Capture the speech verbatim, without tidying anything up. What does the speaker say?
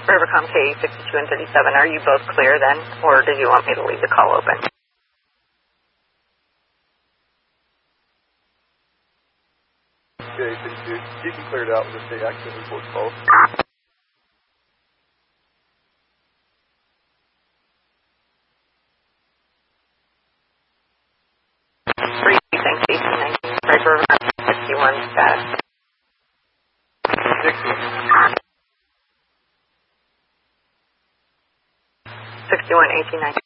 Rivercom K sixty-two and thirty-seven, are you both clear then, or did you want me to leave the call open? K sixty-two, you can clear it out with the state accident report call. Three, thanks, eighteen nineteen, Rivercom sixty-one, status. sixty-one. sixty-one, eighteen nineteen.